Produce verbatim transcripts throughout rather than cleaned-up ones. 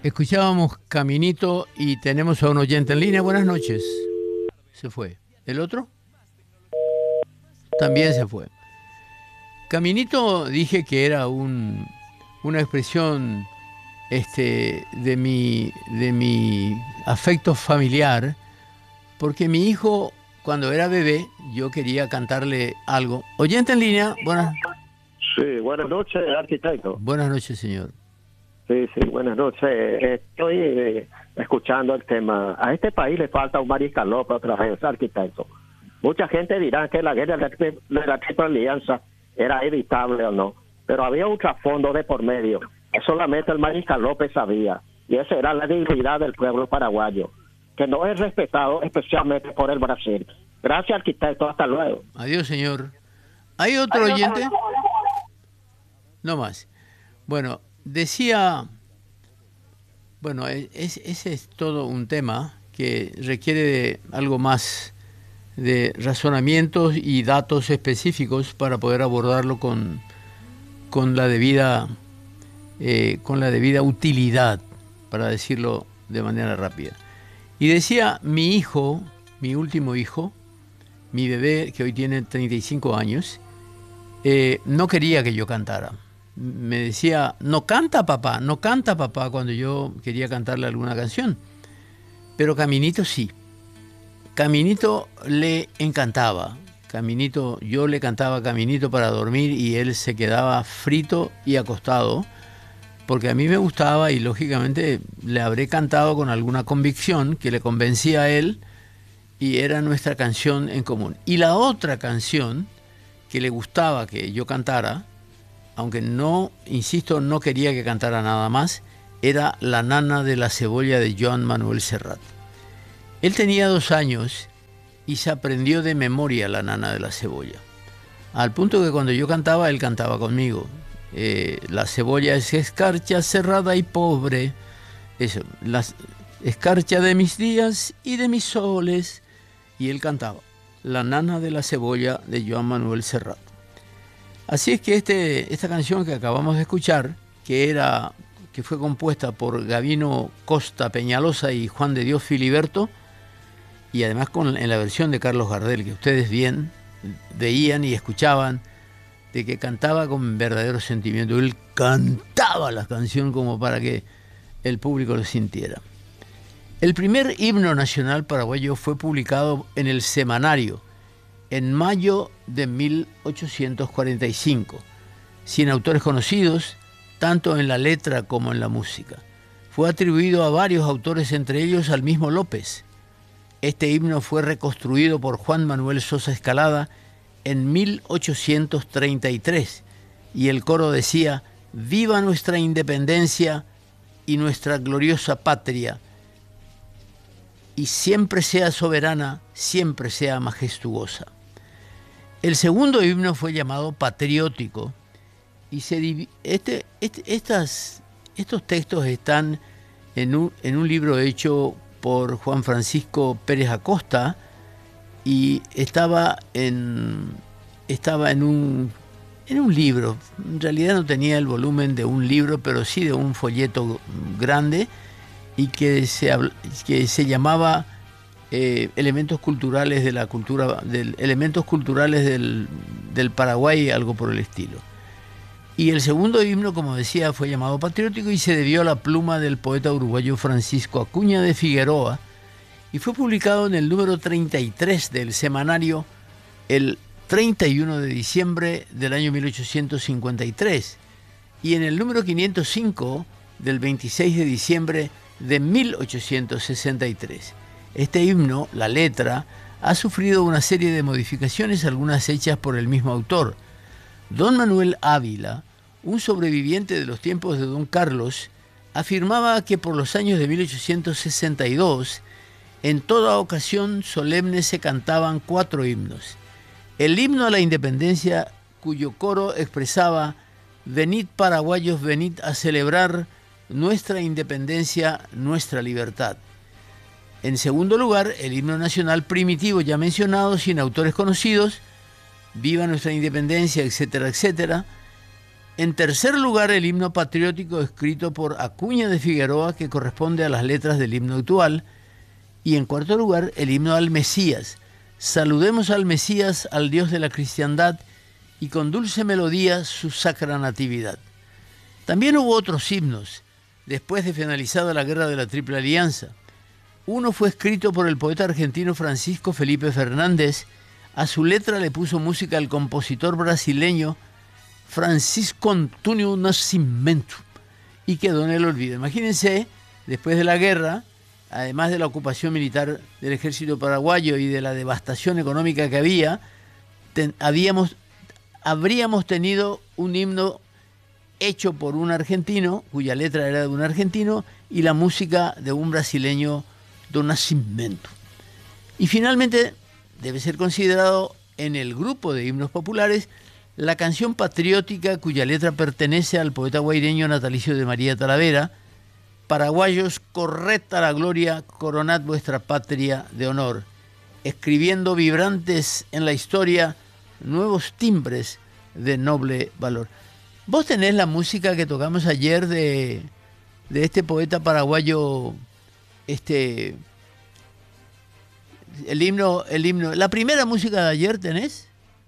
Escuchábamos Caminito y tenemos a un oyente en línea. Buenas noches. Se fue. ¿El otro? También se fue. Caminito dije que era un, una expresión este, de, mi, de mi afecto familiar, porque mi hijo, cuando era bebé, yo quería cantarle algo. Oyente en línea, buenas. Sí, buenas noches, arquitecto. Buenas noches, señor. Sí, sí, buenas noches. Estoy eh, escuchando el tema. A este país le falta un Mariscal López otra vez, arquitecto. Mucha gente dirá que la guerra de la Triple Alianza era evitable o no, pero había un trasfondo de por medio que solamente el Mariscal López sabía, y esa era la dignidad del pueblo paraguayo, que no es respetado especialmente por el Brasil. Gracias, arquitecto. Hasta luego. Adiós, señor. ¿Hay otro oyente? No más. Bueno, decía, bueno, es, ese es todo un tema que requiere de algo más de razonamientos y datos específicos para poder abordarlo con, con la debida eh, con la debida utilidad, para decirlo de manera rápida. Y decía, mi hijo, mi último hijo, mi bebé, que hoy tiene treinta y cinco años, eh, no quería que yo cantara. Me decía, no canta papá, no canta papá, cuando yo quería cantarle alguna canción. Pero Caminito sí. Caminito le encantaba. Caminito, yo le cantaba Caminito para dormir y él se quedaba frito y acostado, porque a mí me gustaba y lógicamente le habré cantado con alguna convicción que le convencía a él, y era nuestra canción en común. Y la otra canción que le gustaba que yo cantara, aunque no, insisto, no quería que cantara nada más, era La nana de la cebolla de Joan Manuel Serrat. Él tenía dos años y se aprendió de memoria La nana de la cebolla, al punto que cuando yo cantaba, él cantaba conmigo. Eh, la cebolla es escarcha cerrada y pobre, eso, la escarcha de mis días y de mis soles, y él cantaba La nana de la cebolla de Joan Manuel Serrat. Así es que este, esta canción que acabamos de escuchar, que, era, que fue compuesta por Gabino Costa Peñalosa y Juan de Dios Filiberto, y además con, en la versión de Carlos Gardel, que ustedes bien veían y escuchaban, de que cantaba con verdadero sentimiento. Él cantaba la canción como para que el público lo sintiera. El primer himno nacional paraguayo fue publicado en el Semanario en mayo de mil ochocientos cuarenta y cinco, sin autores conocidos, tanto en la letra como en la música. Fue atribuido a varios autores, entre ellos al mismo López. Este himno fue reconstruido por Juan Manuel Sosa Escalada en mil ochocientos treinta y tres, y el coro decía: «Viva nuestra independencia y nuestra gloriosa patria, y siempre sea soberana, siempre sea majestuosa». El segundo himno fue llamado patriótico, y se, este, este, estas, estos textos están en un, en un libro hecho por Juan Francisco Pérez Acosta, y estaba en, estaba en un, en un libro. En realidad no tenía el volumen de un libro, pero sí de un folleto grande, y que se, que se llamaba eh, Elementos culturales de la cultura, del, elementos culturales del, del Paraguay, algo por el estilo. Y el segundo himno, como decía, fue llamado patriótico y se debió a la pluma del poeta uruguayo Francisco Acuña de Figueroa, y fue publicado en el número treinta y tres del Semanario el treinta y uno de diciembre del año mil ochocientos cincuenta y tres, y en el número quinientos cinco del veintiséis de diciembre de mil ochocientos sesenta y tres. Este himno, la letra, ha sufrido una serie de modificaciones, algunas hechas por el mismo autor. Don Manuel Ávila, un sobreviviente de los tiempos de Don Carlos, afirmaba que por los años de mil ochocientos sesenta y dos, en toda ocasión solemne se cantaban cuatro himnos. El himno a la independencia, cuyo coro expresaba: «Venid paraguayos, venid a celebrar nuestra independencia, nuestra libertad». En segundo lugar, el himno nacional primitivo ya mencionado, sin autores conocidos: «Viva nuestra independencia», etcétera, etcétera. En tercer lugar, el himno patriótico escrito por Acuña de Figueroa, que corresponde a las letras del himno actual. Y en cuarto lugar, el himno al Mesías. Saludemos al Mesías, al Dios de la cristiandad, y con dulce melodía su sacra natividad. También hubo otros himnos, después de finalizada la Guerra de la Triple Alianza. Uno fue escrito por el poeta argentino Francisco Felipe Fernández. A su letra le puso música el compositor brasileño Francisco Antônio Nascimento, y quedó en el olvido. Imagínense, después de la guerra, además de la ocupación militar del ejército paraguayo y de la devastación económica que había, ten, habíamos, habríamos tenido un himno hecho por un argentino, cuya letra era de un argentino, y la música de un brasileño, do Nascimento. Y finalmente debe ser considerado en el grupo de himnos populares la canción patriótica cuya letra pertenece al poeta guaireño natalicio de María Talavera: paraguayos, corred a la gloria, coronad vuestra patria de honor, escribiendo vibrantes en la historia nuevos timbres de noble valor. Vos tenés la música que tocamos ayer de, de este poeta paraguayo, este, el himno, el himno, la primera música de ayer tenés.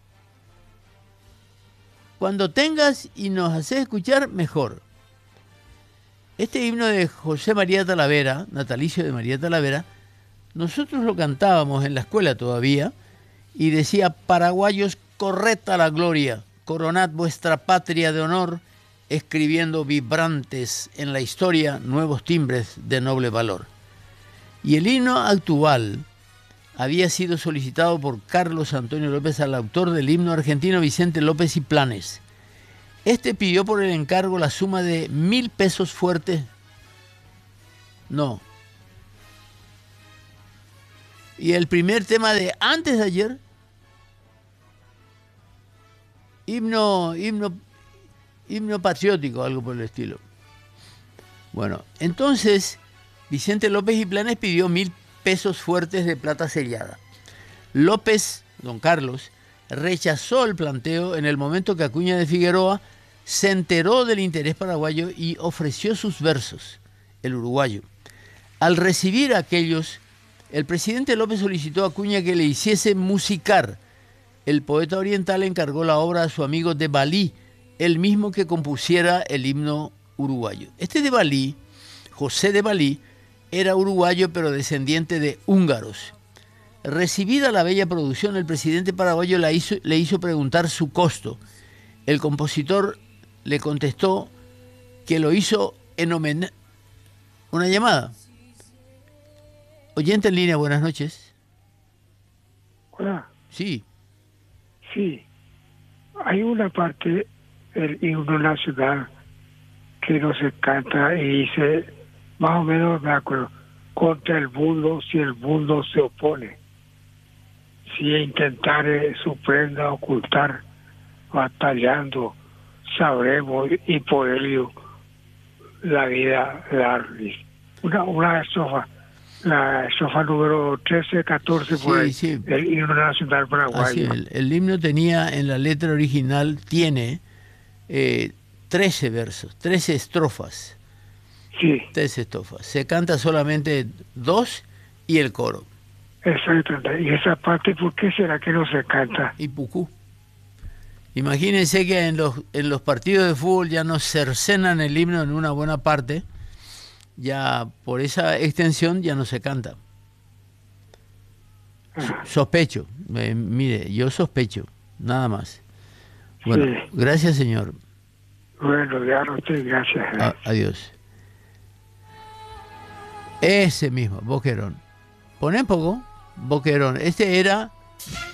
Cuando tengas y nos haces escuchar, mejor. Este himno de José María Talavera, natalicio de María Talavera, nosotros lo cantábamos en la escuela todavía y decía: paraguayos, corred a la gloria, coronad vuestra patria de honor, escribiendo vibrantes en la historia nuevos timbres de noble valor. Y el himno actual había sido solicitado por Carlos Antonio López al autor del himno argentino Vicente López y Planes. Este pidió por el encargo la suma de mil pesos fuertes. No. Y el primer tema de antes de ayer, himno, himno, himno patriótico, algo por el estilo. Bueno, entonces Vicente López y Planes pidió mil pesos fuertes de plata sellada. López, don Carlos, rechazó el planteo en el momento que Acuña de Figueroa se enteró del interés paraguayo y ofreció sus versos, el uruguayo. Al recibir aquellos, el presidente López solicitó a Acuña que le hiciese musicar. El poeta oriental encargó la obra a su amigo de Balí, el mismo que compusiera el himno uruguayo. Este de Balí, José de Balí, era uruguayo pero descendiente de húngaros. Recibida la bella producción, el presidente paraguayo la hizo, le hizo preguntar su costo. El compositor le contestó que lo hizo en homenaje. Una llamada. Oyente en línea, buenas noches. Hola. Sí. Sí. Hay una parte del himno nacional que nos encanta y dice, más o menos me acuerdo, contra el mundo si el mundo se opone, si intentare su prenda ocultar, batallando sabremos y por ello la vida darles. Una, una estrofa, la estrofa número trece, catorce, Sí, por ahí, sí. del himno nacional paraguayo. Así, el, el himno tenía en la letra original, tiene eh, trece versos, trece estrofas. Sí, Tres estrofas. Se canta solamente dos y el coro. exactamente. Y esa parte, ¿por qué será que no se canta? Y pucú. Imagínense que en los, en los partidos de fútbol ya nos cercenan el himno en una buena parte. Ya por esa extensión ya no se canta. Ah, Sospecho. Eh, mire, yo sospecho. Nada más. Bueno, sí. gracias, señor. Bueno, ya no te gracias. A- adiós. Ese mismo, Boquerón. Poné poco, Boquerón. Este era